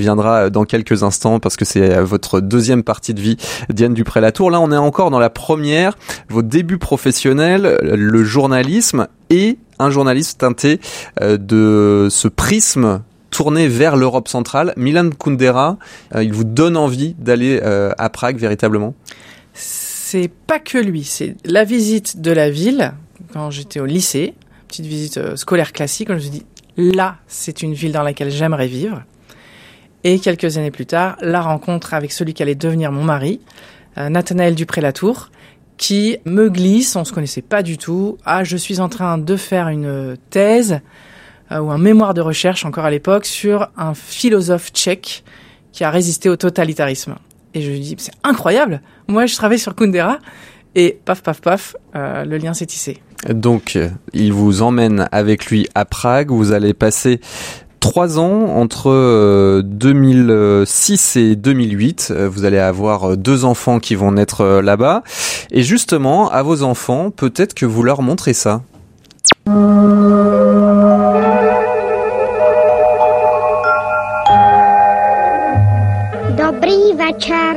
viendra dans quelques instants parce que c'est votre deuxième partie de vie, Diane Dupré-Latour. Là, on est encore dans la première, vos débuts professionnels, le journalisme et un journalisme teinté de ce prisme tourné vers l'Europe centrale. Milan Kundera, il vous donne envie d'aller à Prague véritablement ? C'est pas que lui, c'est la visite de la ville quand j'étais au lycée, petite visite scolaire classique, où je me suis dit là, c'est une ville dans laquelle j'aimerais vivre. Et quelques années plus tard, la rencontre avec celui qui allait devenir mon mari, Nathanaël Dupré-Latour, qui me glisse, on se connaissait pas du tout. Ah, je suis en train de faire une thèse ou un mémoire de recherche encore à l'époque sur un philosophe tchèque qui a résisté au totalitarisme. Et je lui dis, c'est incroyable. Moi, je travaille sur Kundera. Et paf, paf, paf, le lien s'est tissé. Donc, il vous emmène avec lui à Prague. Vous allez passer 3 ans entre 2006 et 2008. Vous allez avoir 2 enfants qui vont naître là-bas. Et justement, à vos enfants, peut-être que vous leur montrez ça. Dobrý večer.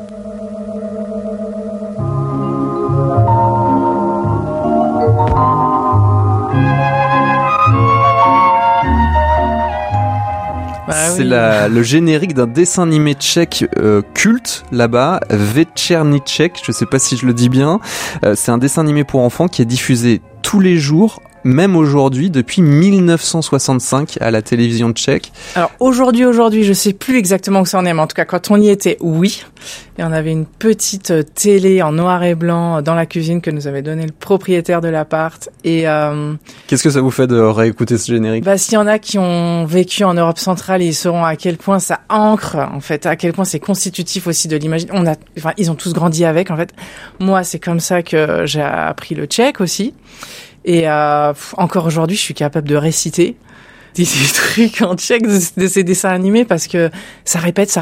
C'est le générique d'un dessin animé tchèque culte là-bas, Večerníček, je ne sais pas si je le dis bien. C'est un dessin animé pour enfants qui est diffusé tous les jours, même aujourd'hui, depuis 1965 à la télévision tchèque. Alors aujourd'hui, je sais plus exactement où ça en est, mais en tout cas, quand on y était, oui. Et on avait une petite télé en noir et blanc dans la cuisine que nous avait donné le propriétaire de l'appart. Et qu'est-ce que ça vous fait de réécouter ce générique ? S'il y en a qui ont vécu en Europe centrale, ils sauront à quel point ça ancre, en fait, à quel point c'est constitutif aussi de l'imaginaire. Ils ont tous grandi avec, en fait. Moi, c'est comme ça que j'ai appris le tchèque aussi. Et encore aujourd'hui, je suis capable de réciter des trucs en tchèque de ces dessins animés parce que ça répète.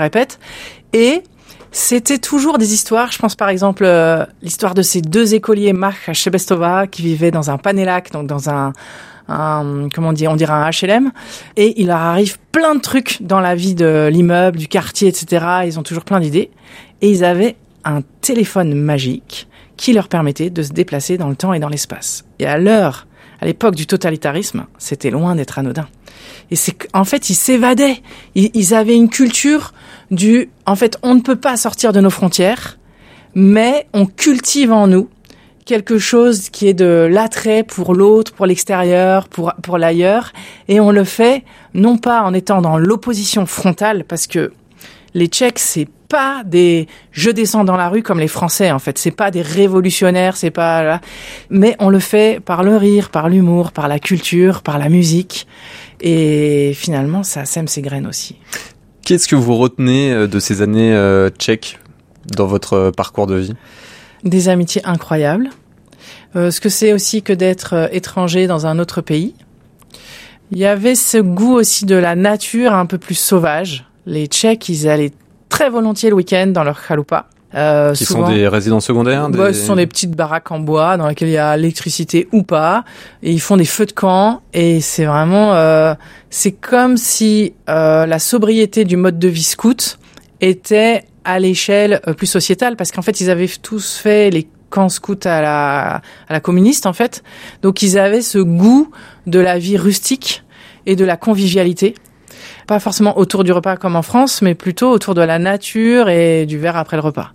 Et c'était toujours des histoires. Je pense par exemple l'histoire de ces 2 écoliers, Mark et Sebestova, qui vivaient dans un Panélac, donc dans un comment on dirait un HLM. Et il leur arrive plein de trucs dans la vie de l'immeuble, du quartier, etc. Ils ont toujours plein d'idées. Et ils avaient un téléphone magique qui leur permettait de se déplacer dans le temps et dans l'espace. Et à l'époque du totalitarisme, c'était loin d'être anodin. Et en fait, ils s'évadaient. Ils avaient une culture en fait, on ne peut pas sortir de nos frontières, mais on cultive en nous quelque chose qui est de l'attrait pour l'autre, pour l'extérieur, pour l'ailleurs. Et on le fait, non pas en étant dans l'opposition frontale, parce que les Tchèques, c'est pas des je descends dans la rue comme les Français, en fait. C'est pas des révolutionnaires, c'est pas, mais on le fait par le rire, par l'humour, par la culture, par la musique. Et finalement, ça sème ses graines aussi. Qu'est-ce que vous retenez de ces années tchèques dans votre parcours de vie ? Des amitiés incroyables. Ce que c'est aussi que d'être étranger dans un autre pays. Il y avait ce goût aussi de la nature un peu plus sauvage. Les Tchèques, ils allaient très volontiers le week-end dans leur chaloupa. Qui souvent, sont des résidences secondaires ce sont des petites baraques en bois dans lesquelles il y a l'électricité ou pas. Et ils font des feux de camp. Et c'est vraiment... c'est comme si la sobriété du mode de vie scout était à l'échelle plus sociétale. Parce qu'en fait, ils avaient tous fait les camps scouts à la communiste, en fait. Donc, ils avaient ce goût de la vie rustique et de la convivialité. Pas forcément autour du repas comme en France, mais plutôt autour de la nature et du verre après le repas.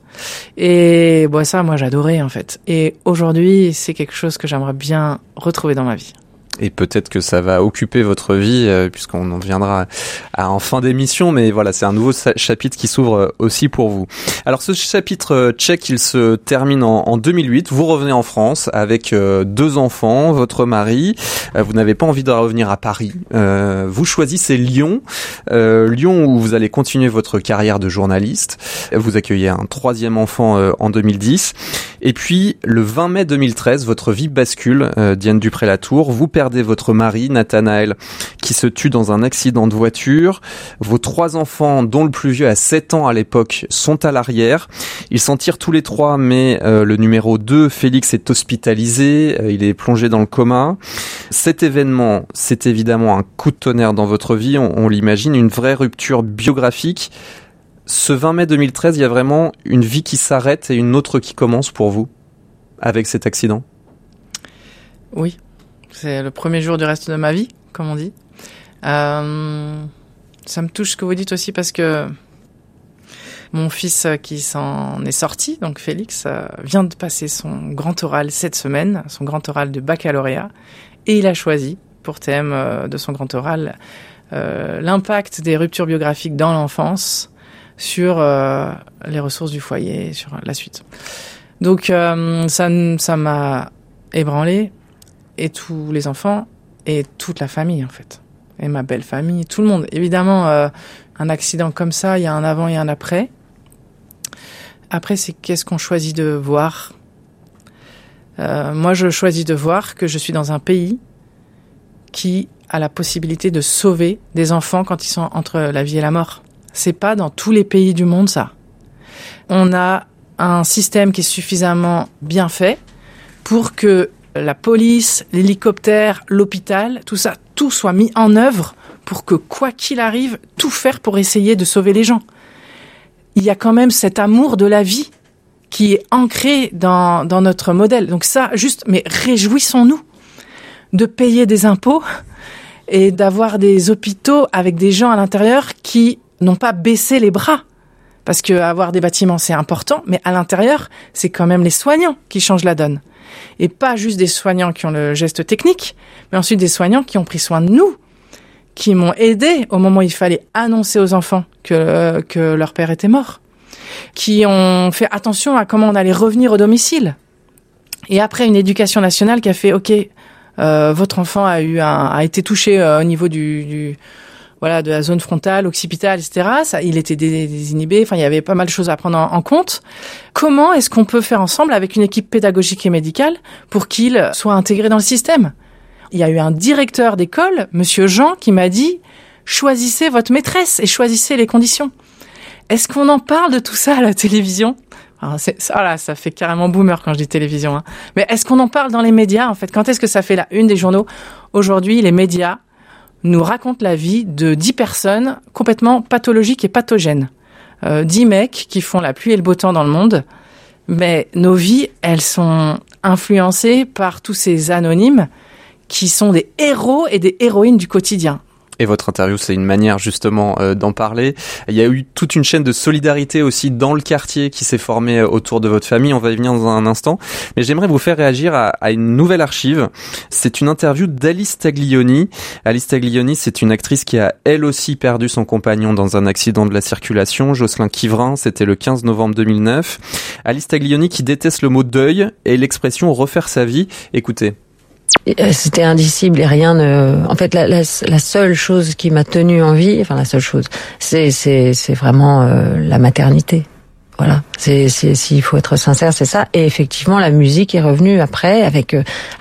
Et ça, moi, j'adorais, en fait. Et aujourd'hui, c'est quelque chose que j'aimerais bien retrouver dans ma vie. Et peut-être que ça va occuper votre vie, puisqu'on en viendra en fin d'émission, mais voilà, c'est un nouveau chapitre qui s'ouvre aussi pour vous. Alors ce chapitre tchèque, il se termine en 2008, vous revenez en France avec 2 enfants, votre mari, vous n'avez pas envie de revenir à Paris, vous choisissez Lyon, Lyon où vous allez continuer votre carrière de journaliste, vous accueillez un 3e enfant en 2010, et puis le 20 mai 2013, votre vie bascule, Diane Dupré-Latour, vous perdez votre mari, Nathanaël, qui se tue dans un accident de voiture. Vos 3 enfants, dont le plus vieux a 7 ans à l'époque, sont à la arrière. Ils s'en tirent tous les 3, mais le numéro 2, Félix, est hospitalisé. Il est plongé dans le coma. Cet événement, c'est évidemment un coup de tonnerre dans votre vie. On l'imagine, une vraie rupture biographique. Ce 20 mai 2013, il y a vraiment une vie qui s'arrête et une autre qui commence pour vous, avec cet accident? Oui, c'est le premier jour du reste de ma vie, comme on dit. Ça me touche ce que vous dites aussi parce que mon fils qui s'en est sorti, donc Félix, vient de passer son grand oral cette semaine, son grand oral de baccalauréat, et il a choisi pour thème de son grand oral l'impact des ruptures biographiques dans l'enfance sur les ressources du foyer, sur la suite. Donc ça m'a ébranlé, et tous les enfants, et toute la famille en fait, et ma belle famille, tout le monde. Évidemment, un accident comme ça, il y a un avant et un après. Après, c'est qu'est-ce qu'on choisit de voir. Moi, je choisis de voir que je suis dans un pays qui a la possibilité de sauver des enfants quand ils sont entre la vie et la mort. C'est pas dans tous les pays du monde, ça. On a un système qui est suffisamment bien fait pour que la police, l'hélicoptère, l'hôpital, tout ça, tout soit mis en œuvre pour que, quoi qu'il arrive, tout faire pour essayer de sauver les gens. Il y a quand même cet amour de la vie qui est ancré dans notre modèle. Donc ça, juste, mais réjouissons-nous de payer des impôts et d'avoir des hôpitaux avec des gens à l'intérieur qui n'ont pas baissé les bras. Parce que avoir des bâtiments, c'est important, mais à l'intérieur, c'est quand même les soignants qui changent la donne. Et pas juste des soignants qui ont le geste technique, mais ensuite des soignants qui ont pris soin de nous, qui m'ont aidé au moment où il fallait annoncer aux enfants que leur père était mort, qui ont fait attention à comment on allait revenir au domicile. Et après, une éducation nationale qui a fait, OK, votre enfant a été touché au niveau de la zone frontale, occipitale, etc. Ça, il était désinhibé. Enfin, il y avait pas mal de choses à prendre en compte. Comment est-ce qu'on peut faire ensemble avec une équipe pédagogique et médicale pour qu'il soit intégré dans le système? Il y a eu un directeur d'école, Monsieur Jean, qui m'a dit « Choisissez votre maîtresse et choisissez les conditions ». Est-ce qu'on en parle de tout ça à la télévision? Alors, ça fait carrément boomer quand je dis télévision. Hein. Mais est-ce qu'on en parle dans les médias, en fait? Quand est-ce que ça fait la une des journaux? Aujourd'hui, les médias nous racontent la vie de 10 personnes complètement pathologiques et pathogènes. 10 mecs qui font la pluie et le beau temps dans le monde. Mais nos vies, elles sont influencées par tous ces anonymes qui sont des héros et des héroïnes du quotidien. Et votre interview, c'est une manière justement d'en parler. Il y a eu toute une chaîne de solidarité aussi dans le quartier qui s'est formée autour de votre famille. On va y venir dans un instant. Mais j'aimerais vous faire réagir à une nouvelle archive. C'est une interview d'Alice Taglioni. Alice Taglioni, c'est une actrice qui a elle aussi perdu son compagnon dans un accident de la circulation. Jocelyn Quivrin, c'était le 15 novembre 2009. Alice Taglioni qui déteste le mot deuil et l'expression refaire sa vie. Écoutez. C'était indicible et rien ne... En fait, la seule chose qui m'a tenue en vie, enfin la seule chose, c'est vraiment la maternité. Voilà. S'il faut être sincère, c'est ça. Et effectivement, la musique est revenue après avec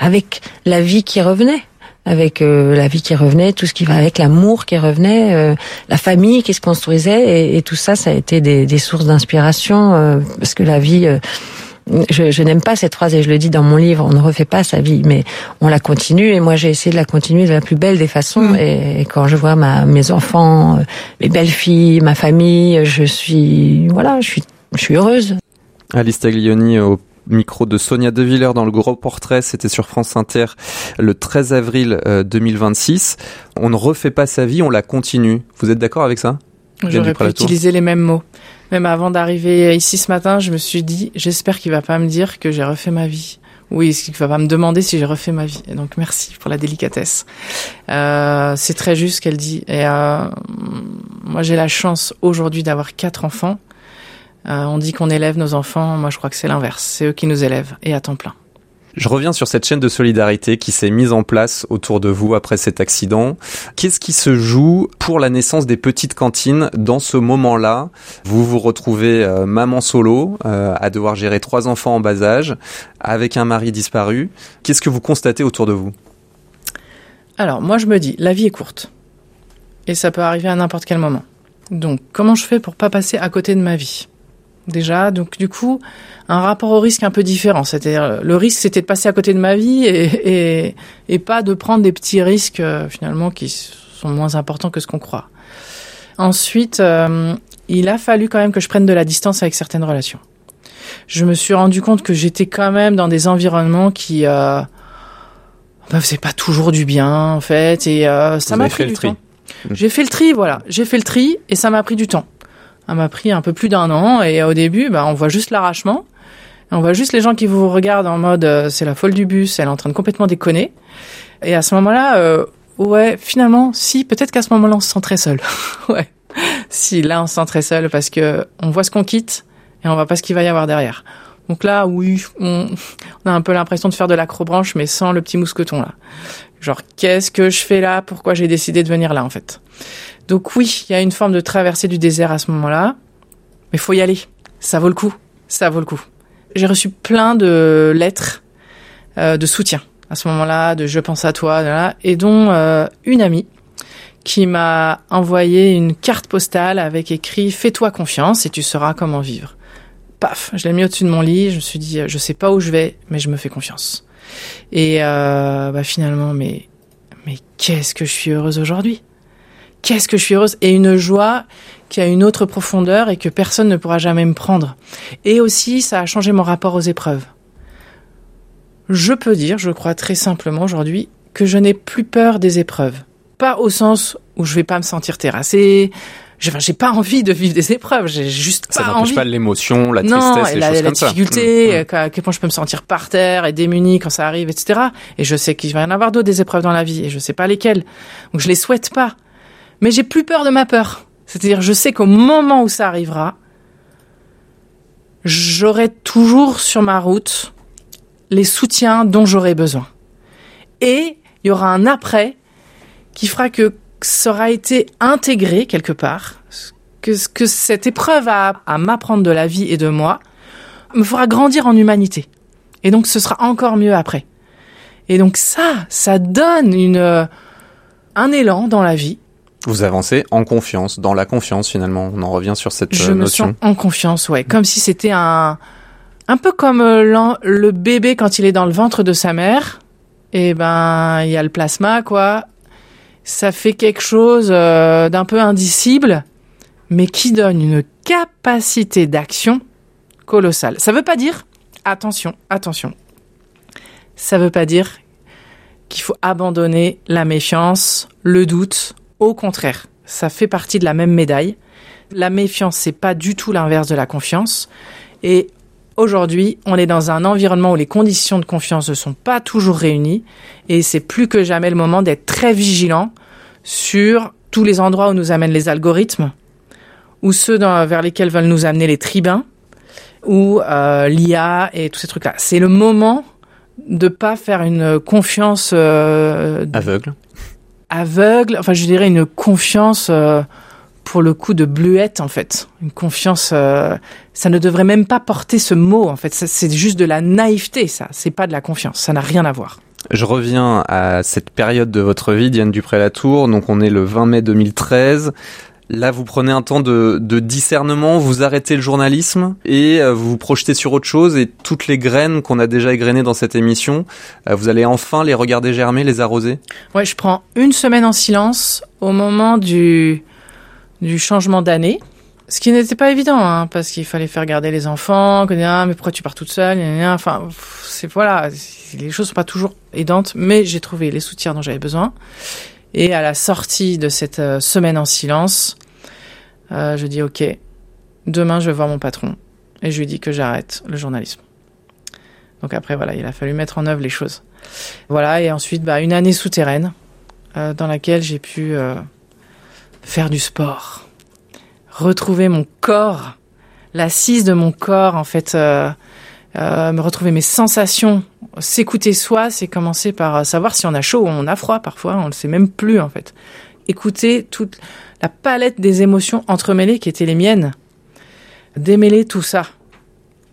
la vie qui revenait. Avec la vie qui revenait, tout ce qui va avec, l'amour qui revenait, la famille qui se construisait, et tout ça, ça a été des sources d'inspiration, parce que la vie... Je n'aime pas cette phrase et je le dis dans mon livre, on ne refait pas sa vie, mais on la continue, et moi j'ai essayé de la continuer de la plus belle des façons. Et quand je vois mes enfants, mes belles-filles, ma famille, je suis heureuse. Alice Taglioni au micro de Sonia De Villers dans le Gros Portrait, c'était sur France Inter le 13 avril 2026. On ne refait pas sa vie, on la continue. Vous êtes d'accord avec ça? J'aurais pu utiliser les mêmes mots. Même avant d'arriver ici ce matin, je me suis dit, j'espère qu'il va pas me dire que j'ai refait ma vie. Oui, qu'il va pas me demander si j'ai refait ma vie. Et donc merci pour la délicatesse. C'est très juste ce qu'elle dit. Et moi j'ai la chance aujourd'hui d'avoir 4 enfants. On dit qu'on élève nos enfants. Moi je crois que c'est l'inverse. C'est eux qui nous élèvent, et à temps plein. Je reviens sur cette chaîne de solidarité qui s'est mise en place autour de vous après cet accident. Qu'est-ce qui se joue pour la naissance des petites cantines dans ce moment-là? Vous vous retrouvez maman solo, à devoir gérer 3 enfants en bas âge, avec un mari disparu. Qu'est-ce que vous constatez autour de vous? Alors, moi je me dis, la vie est courte. Et ça peut arriver à n'importe quel moment. Donc, comment je fais pour pas passer à côté de ma vie? déjà. Donc du coup, un rapport au risque un peu différent. C'est-à-dire, le risque, c'était de passer à côté de ma vie et pas de prendre des petits risques finalement qui sont moins importants que ce qu'on croit. Ensuite, il a fallu quand même que je prenne de la distance avec certaines relations. Je me suis rendu compte que j'étais quand même dans des environnements qui me faisaient pas toujours du bien, en fait, et ça m'a pris du temps. J'ai fait le tri, voilà. J'ai fait le tri et ça m'a pris du temps. Ça m'a pris un peu plus d'1 an et au début, on voit juste l'arrachement. On voit juste les gens qui vous regardent en mode c'est la folle du bus, elle est en train de complètement déconner. Et à ce moment-là, ouais, finalement, si, peut-être qu'à ce moment-là, on se sent très seul. Ouais. Si, là, on se sent très seul parce que on voit ce qu'on quitte et on voit pas ce qu'il va y avoir derrière. Donc là, oui, on a un peu l'impression de faire de l'acrobranche, mais sans le petit mousqueton, là. Genre, qu'est-ce que je fais là? Pourquoi j'ai décidé de venir là, en fait? Donc oui, il y a une forme de traversée du désert à ce moment-là, mais faut y aller. Ça vaut le coup. Ça vaut le coup. J'ai reçu plein de lettres de soutien à ce moment-là, de je pense à toi, là, et dont une amie qui m'a envoyé une carte postale avec écrit « Fais-toi confiance et tu sauras comment vivre ». Paf, je l'ai mis au-dessus de mon lit, je me suis dit « Je sais pas où je vais, mais je me fais confiance ». Et finalement, mais qu'est-ce que je suis heureuse aujourd'hui. Qu'est-ce que je suis heureuse. Et une joie qui a une autre profondeur et que personne ne pourra jamais me prendre. Et aussi, ça a changé mon rapport aux épreuves. Je peux dire, je crois très simplement aujourd'hui, que je n'ai plus peur des épreuves. Pas au sens où je vais pas me sentir terrassée. J'ai pas envie de vivre des épreuves. J'ai juste pas envie. Ça n'empêche pas l'émotion, la tristesse, non, les choses comme ça. La difficulté, à quel point je peux me sentir par terre et démunie quand ça arrive, etc. Et je sais qu'il va y en avoir d'autres des épreuves dans la vie et je sais pas lesquelles. Donc je les souhaite pas. Mais j'ai plus peur de ma peur. C'est-à-dire, je sais qu'au moment où ça arrivera, j'aurai toujours sur ma route les soutiens dont j'aurai besoin. Et il y aura un après qui fera que ça aura été intégré quelque part, que cette épreuve à m'apprendre de la vie et de moi me fera grandir en humanité. Et donc, ce sera encore mieux après. Et donc ça donne un élan dans la vie. Vous avancez en confiance, dans la confiance finalement. On en revient sur cette notion. Je me sens en confiance, ouais. Comme si c'était un peu comme le bébé quand il est dans le ventre de sa mère. Et il y a le plasma, quoi. Ça fait quelque chose d'un peu indicible, mais qui donne une capacité d'action colossale. Ça veut pas dire, attention, ça veut pas dire qu'il faut abandonner la méfiance, le doute. Au contraire, ça fait partie de la même médaille. La méfiance, c'est pas du tout l'inverse de la confiance. Et aujourd'hui, on est dans un environnement où les conditions de confiance ne sont pas toujours réunies. Et c'est plus que jamais le moment d'être très vigilant sur tous les endroits où nous amènent les algorithmes, ou ceux vers lesquels veulent nous amener les tribuns, ou l'IA et tous ces trucs-là. C'est le moment de pas faire une confiance aveugle, enfin je dirais une confiance pour le coup de bleuette en fait. Une confiance, ça ne devrait même pas porter ce mot en fait, c'est juste de la naïveté ça, c'est pas de la confiance, ça n'a rien à voir. Je reviens à cette période de votre vie, Diane Dupré-Latour, donc on est le 20 mai 2013. Là, vous prenez un temps de discernement, vous arrêtez le journalisme et vous vous projetez sur autre chose et toutes les graines qu'on a déjà égrenées dans cette émission, vous allez enfin les regarder germer, les arroser? Ouais, je prends une semaine en silence au moment du changement d'année. Ce qui n'était pas évident, hein, parce qu'il fallait faire garder les enfants, mais pourquoi tu pars toute seule, enfin, les choses sont pas toujours aidantes, mais j'ai trouvé les soutiens dont j'avais besoin. Et à la sortie de cette semaine en silence, je dis ok, demain je vais voir mon patron et je lui dis que j'arrête le journalisme. Donc après voilà, il a fallu mettre en œuvre les choses. Voilà, et ensuite une année souterraine dans laquelle j'ai pu faire du sport, retrouver mon corps, l'assise de mon corps en fait, me retrouver mes sensations. S'écouter soi, c'est commencer par savoir si on a chaud ou on a froid parfois, on le sait même plus en fait. Écouter toute la palette des émotions entremêlées qui étaient les miennes. Démêler tout ça.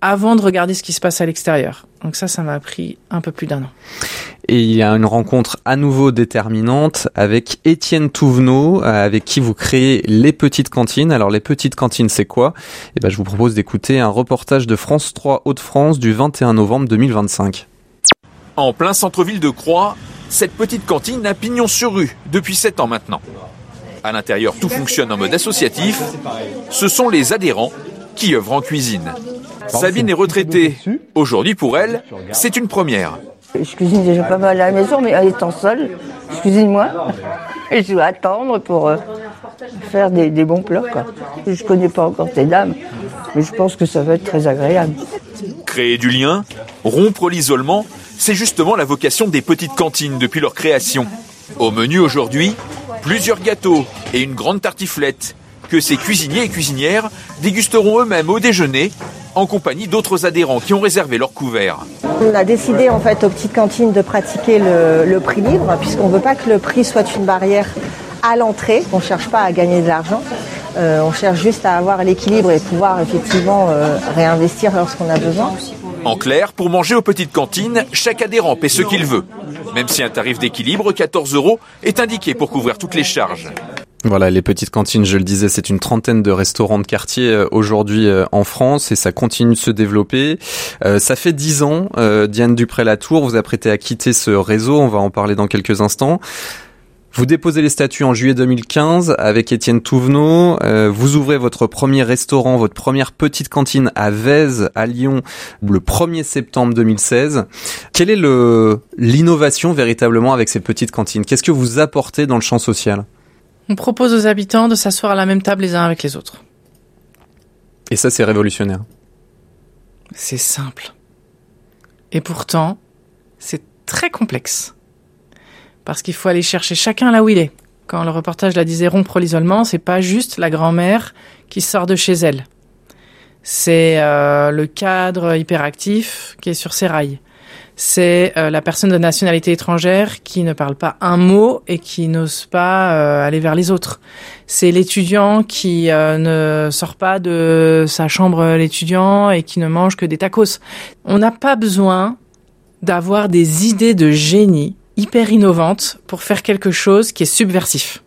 avant de regarder ce qui se passe à l'extérieur. Donc ça m'a pris un peu plus d'1 an. Et il y a une rencontre à nouveau déterminante avec Étienne Touvenot, avec qui vous créez les petites cantines. Alors les petites cantines, c'est quoi ? Eh ben, je vous propose d'écouter un reportage de France 3 Hauts-de-France du 21 novembre 2025. En plein centre-ville de Croix, cette petite cantine a pignon sur rue depuis 7 ans maintenant. À l'intérieur, tout fonctionne en mode associatif. Ce sont les adhérents qui œuvrent en cuisine. Sabine est retraitée. Aujourd'hui, pour elle, c'est une première. Je cuisine déjà pas mal à la maison, mais en étant seule, je cuisine moins. Et je dois attendre pour faire des bons plats, quoi. Je connais pas encore ces dames, mais je pense que ça va être très agréable. Créer du lien, rompre l'isolement, c'est justement la vocation des petites cantines depuis leur création. Au menu aujourd'hui, plusieurs gâteaux et une grande tartiflette que ces cuisiniers et cuisinières dégusteront eux-mêmes au déjeuner en compagnie d'autres adhérents qui ont réservé leur couvert. On a décidé en fait aux petites cantines de pratiquer le prix libre, puisqu'on ne veut pas que le prix soit une barrière à l'entrée. On ne cherche pas à gagner de l'argent, on cherche juste à avoir l'équilibre et pouvoir effectivement réinvestir lorsqu'on a besoin. En clair, pour manger aux petites cantines, chaque adhérent paie ce qu'il veut. Même si un tarif d'équilibre, 14 €, est indiqué pour couvrir toutes les charges. Voilà, les petites cantines, je le disais, c'est une trentaine de restaurants de quartier aujourd'hui en France et ça continue de se développer. Ça fait 10 ans, Diane Dupré-Latour, vous apprêtez à quitter ce réseau, on va en parler dans quelques instants. Vous déposez les statuts en juillet 2015 avec Étienne Touvenot. Vous ouvrez votre premier restaurant, votre première petite cantine à Vèze, à Lyon, le 1er septembre 2016. Quelle est l'innovation véritablement avec ces petites cantines ? Qu'est-ce que vous apportez dans le champ social ? On propose aux habitants de s'asseoir à la même table les uns avec les autres. Et ça, c'est révolutionnaire. C'est simple. Et pourtant, c'est très complexe. Parce qu'il faut aller chercher chacun là où il est. Quand le reportage la disait rompre l'isolement, c'est pas juste la grand-mère qui sort de chez elle. C'est le cadre hyperactif qui est sur ses rails. C'est la personne de nationalité étrangère qui ne parle pas un mot et qui n'ose pas aller vers les autres. C'est l'étudiant qui ne sort pas de sa chambre l'étudiant et qui ne mange que des tacos. On n'a pas besoin d'avoir des idées de génie hyper innovantes pour faire quelque chose qui est subversif.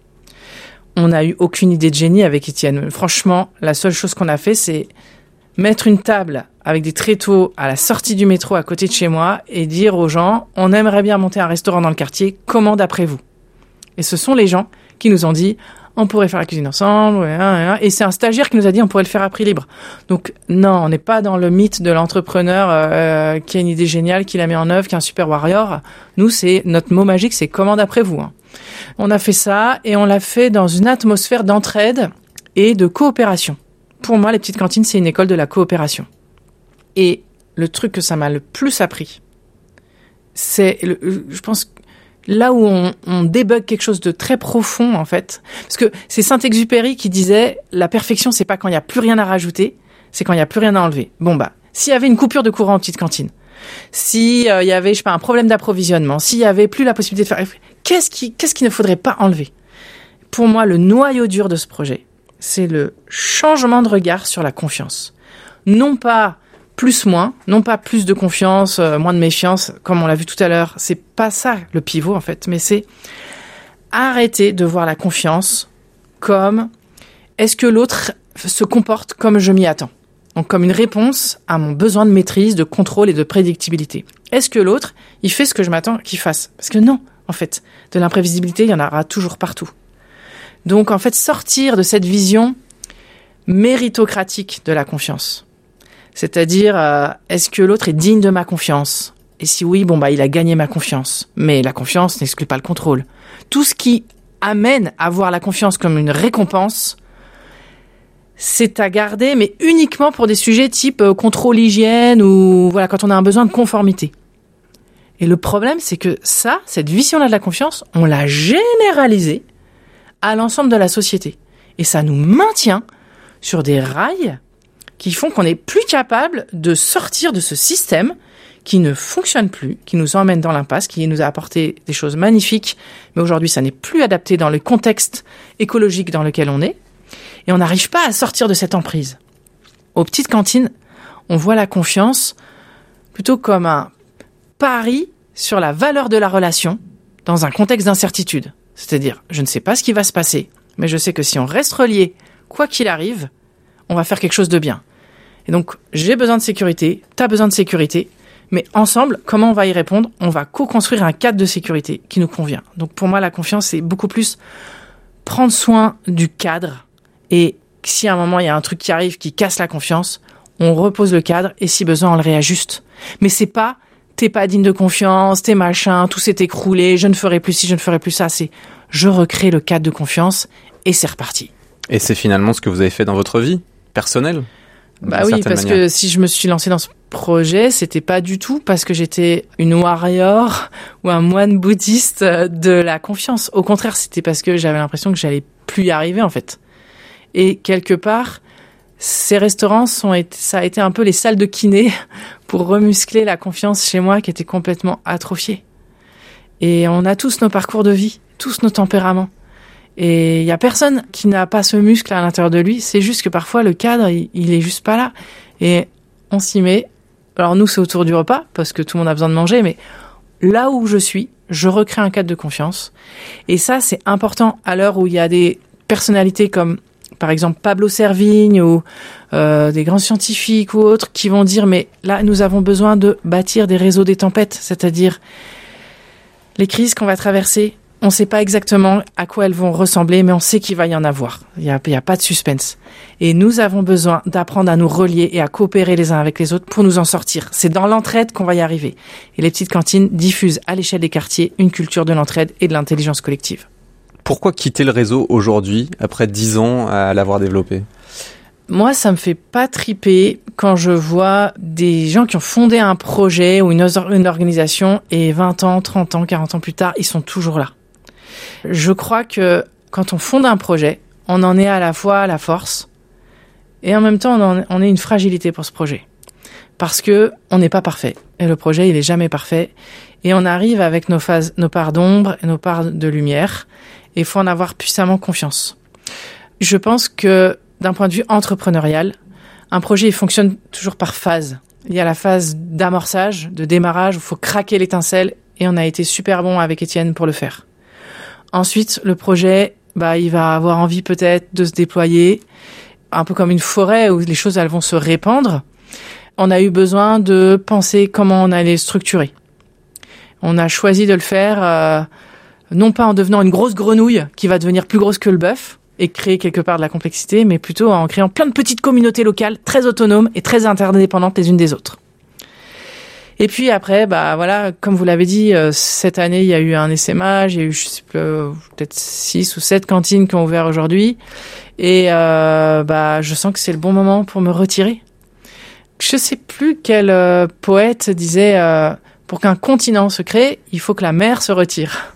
On n'a eu aucune idée de génie avec Étienne. Franchement, la seule chose qu'on a fait, c'est mettre une table avec des tréteaux à la sortie du métro à côté de chez moi et dire aux gens, on aimerait bien monter un restaurant dans le quartier, comment d'après vous ? Et ce sont les gens qui nous ont dit, on pourrait faire la cuisine ensemble, et c'est un stagiaire qui nous a dit, on pourrait le faire à prix libre. Donc non, on n'est pas dans le mythe de l'entrepreneur qui a une idée géniale, qui la met en œuvre, qui est un super warrior. Nous, c'est notre mot magique, c'est comment d'après vous ? On a fait ça et on l'a fait dans une atmosphère d'entraide et de coopération. Pour moi, les petites cantines, c'est une école de la coopération. Et le truc que ça m'a le plus appris, c'est, je pense, là où on débug quelque chose de très profond, en fait. Parce que c'est Saint-Exupéry qui disait, la perfection, c'est pas quand il n'y a plus rien à rajouter, c'est quand il n'y a plus rien à enlever. Bon, s'il y avait une coupure de courant en petite cantine, s'il y avait, un problème d'approvisionnement, s'il y avait plus la possibilité de faire, qu'est-ce qu'il ne faudrait pas enlever? Pour moi, le noyau dur de ce projet, c'est le changement de regard sur la confiance. Non pas plus-moins, non pas plus de confiance, moins de méfiance, comme on l'a vu tout à l'heure. C'est pas ça le pivot, en fait, mais c'est arrêter de voir la confiance comme est-ce que l'autre se comporte comme je m'y attends. Donc comme une réponse à mon besoin de maîtrise, de contrôle et de prédictibilité. Est-ce que l'autre, il fait ce que je m'attends qu'il fasse? Parce que non, en fait, de l'imprévisibilité, il y en aura toujours partout. Donc en fait, sortir de cette vision méritocratique de la confiance. C'est-à-dire, est-ce que l'autre est digne de ma confiance? Et si oui, il a gagné ma confiance. Mais la confiance n'exclut pas le contrôle. Tout ce qui amène à voir la confiance comme une récompense, c'est à garder, mais uniquement pour des sujets type contrôle hygiène ou quand on a un besoin de conformité. Et le problème, c'est que cette vision-là de la confiance, on l'a généralisée à l'ensemble de la société. Et ça nous maintient sur des rails qui font qu'on n'est plus capable de sortir de ce système qui ne fonctionne plus, qui nous emmène dans l'impasse, qui nous a apporté des choses magnifiques, mais aujourd'hui, ça n'est plus adapté dans le contexte écologique dans lequel on est, et on n'arrive pas à sortir de cette emprise. Aux petites cantines, on voit la confiance plutôt comme un pari sur la valeur de la relation dans un contexte d'incertitude. C'est-à-dire, je ne sais pas ce qui va se passer, mais je sais que si on reste reliés, quoi qu'il arrive, on va faire quelque chose de bien. Et donc, j'ai besoin de sécurité, t'as besoin de sécurité, mais ensemble, comment on va y répondre ? On va co-construire un cadre de sécurité qui nous convient. Donc pour moi, la confiance, c'est beaucoup plus prendre soin du cadre. Et si à un moment, il y a un truc qui arrive, qui casse la confiance, on repose le cadre et si besoin, on le réajuste. Mais c'est pas, t'es pas digne de confiance, t'es machin, tout s'est écroulé, je ne ferai plus ci, je ne ferai plus ça. C'est, je recrée le cadre de confiance et c'est reparti. Et c'est finalement ce que vous avez fait dans votre vie personnelle ? Bah oui, parce que si je me suis lancée dans ce projet, c'était pas du tout parce que j'étais une warrior ou un moine bouddhiste de la confiance. Au contraire, c'était parce que j'avais l'impression que j'allais plus y arriver, en fait. Et quelque part, ces restaurants ça a été un peu les salles de kiné pour remuscler la confiance chez moi qui était complètement atrophiée. Et on a tous nos parcours de vie, tous nos tempéraments. Et il y a personne qui n'a pas ce muscle à l'intérieur de lui. C'est juste que parfois le cadre, il est juste pas là. Et on s'y met. Alors nous, c'est autour du repas parce que tout le monde a besoin de manger. Mais là où je suis, je recrée un cadre de confiance. Et ça, c'est important à l'heure où il y a des personnalités comme, par exemple, Pablo Servigne ou des grands scientifiques ou autres qui vont dire, mais là, nous avons besoin de bâtir des réseaux des tempêtes. C'est-à-dire les crises qu'on va traverser. On ne sait pas exactement à quoi elles vont ressembler, mais on sait qu'il va y en avoir. Il y a pas de suspense. Et nous avons besoin d'apprendre à nous relier et à coopérer les uns avec les autres pour nous en sortir. C'est dans l'entraide qu'on va y arriver. Et les petites cantines diffusent à l'échelle des quartiers une culture de l'entraide et de l'intelligence collective. Pourquoi quitter le réseau aujourd'hui, après 10 ans à l'avoir développé ? Moi, ça me fait pas triper quand je vois des gens qui ont fondé un projet ou une organisation et 20 ans, 30 ans, 40 ans plus tard, ils sont toujours là. Je crois que quand on fonde un projet, on en est à la fois la force et en même temps on est une fragilité pour ce projet. Parce que on n'est pas parfait. Et le projet, il est jamais parfait. Et on arrive avec nos parts d'ombre et nos parts de lumière. Et il faut en avoir puissamment confiance. Je pense que d'un point de vue entrepreneurial, un projet, il fonctionne toujours par phase. Il y a la phase d'amorçage, de démarrage, où il faut craquer l'étincelle. Et on a été super bon avec Étienne pour le faire. Ensuite, le projet, il va avoir envie peut-être de se déployer, un peu comme une forêt où les choses elles vont se répandre. On a eu besoin de penser comment on allait structurer. On a choisi de le faire non pas en devenant une grosse grenouille qui va devenir plus grosse que le bœuf et créer quelque part de la complexité, mais plutôt en créant plein de petites communautés locales très autonomes et très interdépendantes les unes des autres. Et puis après, comme vous l'avez dit, cette année, il y a eu un essaimage, il y a eu, je sais plus, peut-être 6 ou 7 cantines qui ont ouvert aujourd'hui. Et je sens que c'est le bon moment pour me retirer. Je sais plus quel poète disait pour qu'un continent se crée, il faut que la mer se retire.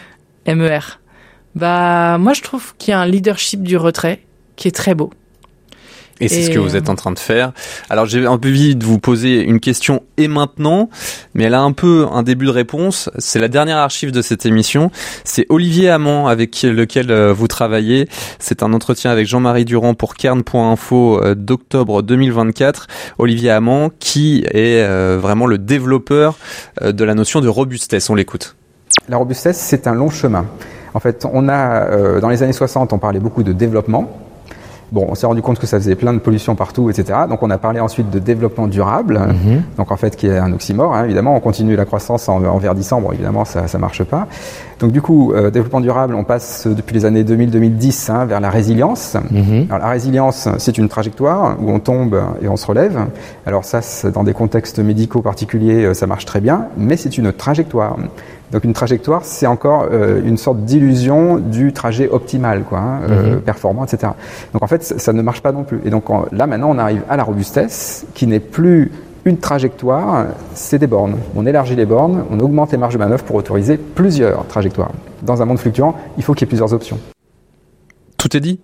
MER. Moi, je trouve qu'il y a un leadership du retrait qui est très beau. Et c'est ce que vous êtes en train de faire. Alors j'ai envie de vous poser une question et maintenant, mais elle a un peu un début de réponse. C'est la dernière archive de cette émission. C'est Olivier Amand avec lequel vous travaillez. C'est un entretien avec Jean-Marie Durand pour Kern.info d'octobre 2024. Olivier Amand qui est vraiment le développeur de la notion de robustesse. On l'écoute. La robustesse, c'est un long chemin. En fait, on a dans les années 60, on parlait beaucoup de développement. Bon, on s'est rendu compte que ça faisait plein de pollution partout, etc. Donc, on a parlé ensuite de développement durable. Donc, en fait, qui est un oxymore, évidemment. On continue la croissance en verdissant. Bon, évidemment, ça marche pas. Donc, du coup, développement durable, on passe depuis les années 2000-2010 vers la résilience. Alors, la résilience, c'est une trajectoire où on tombe et on se relève. Alors, ça, dans des contextes médicaux particuliers, ça marche très bien. Mais c'est une trajectoire. Donc une trajectoire, c'est encore une sorte d'illusion du trajet optimal, performant, etc. Donc en fait, ça ne marche pas non plus. Et donc là, maintenant, on arrive à la robustesse, qui n'est plus une trajectoire, c'est des bornes. On élargit les bornes, on augmente les marges de manœuvre pour autoriser plusieurs trajectoires. Dans un monde fluctuant, il faut qu'il y ait plusieurs options. Tout est dit ?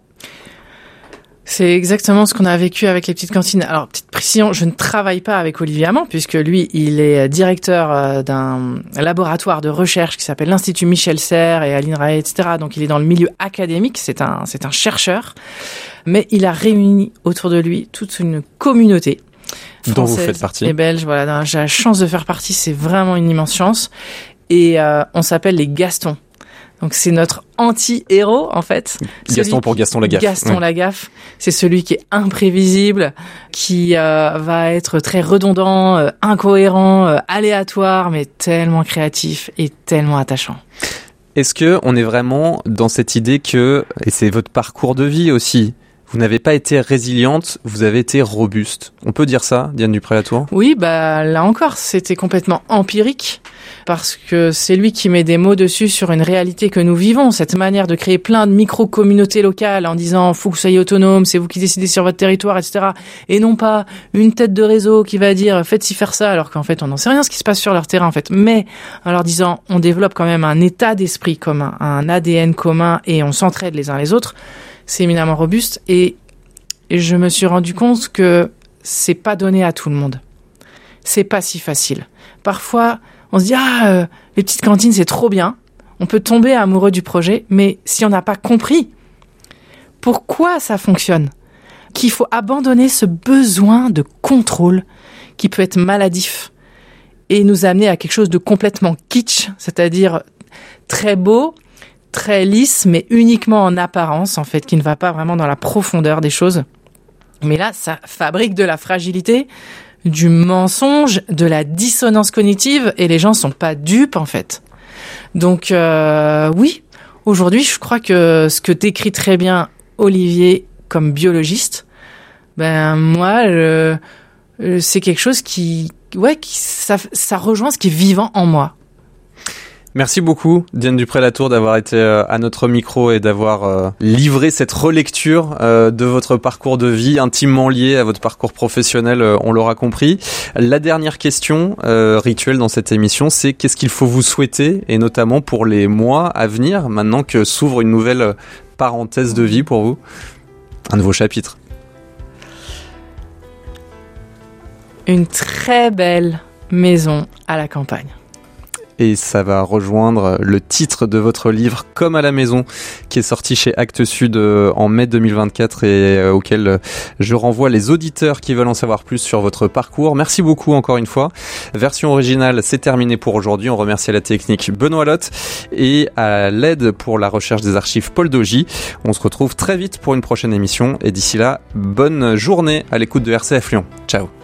C'est exactement ce qu'on a vécu avec les petites cantines. Alors, petite précision, je ne travaille pas avec Olivier Amand, puisque lui, il est directeur d'un laboratoire de recherche qui s'appelle l'Institut Michel Serres et à l'INRAE, etc. Donc, il est dans le milieu académique, c'est un chercheur. Mais il a réuni autour de lui toute une communauté dont vous faites partie. Et belge, voilà, j'ai la chance de faire partie, c'est vraiment une immense chance. Et on s'appelle les Gastons. Donc c'est notre anti-héros en fait. Gaston pour Gaston Lagaffe. Gaston Lagaffe, c'est celui qui est imprévisible, qui va être très redondant, incohérent, aléatoire, mais tellement créatif et tellement attachant. Est-ce que on est vraiment dans cette idée que, et c'est votre parcours de vie aussi, vous n'avez pas été résiliente, vous avez été robuste. On peut dire ça, Diane Dupré-Latour ? Oui, là encore, c'était complètement empirique parce que c'est lui qui met des mots dessus sur une réalité que nous vivons, cette manière de créer plein de micro-communautés locales en disant « faut que vous soyez autonome, c'est vous qui décidez sur votre territoire, etc. » Et non pas une tête de réseau qui va dire « faites ci, faire ça », alors qu'en fait, on n'en sait rien ce qui se passe sur leur terrain, en fait. Mais en leur disant « on développe quand même un état d'esprit commun, un ADN commun et on s'entraide les uns les autres », c'est éminemment robuste et je me suis rendu compte que c'est pas donné à tout le monde. C'est pas si facile. Parfois, on se dit les petites cantines c'est trop bien. On peut tomber amoureux du projet, mais si on n'a pas compris pourquoi ça fonctionne, qu'il faut abandonner ce besoin de contrôle qui peut être maladif et nous amener à quelque chose de complètement kitsch, c'est-à-dire très beau, très lisse, mais uniquement en apparence, en fait, qui ne va pas vraiment dans la profondeur des choses. Mais là, ça fabrique de la fragilité, du mensonge, de la dissonance cognitive, et les gens sont pas dupes, en fait. Donc, oui, aujourd'hui, je crois que ce que décrit très bien Olivier comme biologiste, moi, c'est quelque chose ça rejoint ce qui est vivant en moi. Merci beaucoup, Diane Dupré-Latour, d'avoir été à notre micro et d'avoir livré cette relecture de votre parcours de vie intimement lié à votre parcours professionnel, on l'aura compris. La dernière question rituelle dans cette émission, c'est qu'est-ce qu'il faut vous souhaiter, et notamment pour les mois à venir, maintenant que s'ouvre une nouvelle parenthèse de vie pour vous, un nouveau chapitre. Une très belle maison à la campagne. Et ça va rejoindre le titre de votre livre « Comme à la maison » qui est sorti chez Actes Sud en mai 2024 et auquel je renvoie les auditeurs qui veulent en savoir plus sur votre parcours. Merci beaucoup encore une fois. Version originale, c'est terminé pour aujourd'hui. On remercie à la technique Benoît Lotte et à l'aide pour la recherche des archives Paul Dogy. On se retrouve très vite pour une prochaine émission et d'ici là, bonne journée à l'écoute de RCF Lyon. Ciao.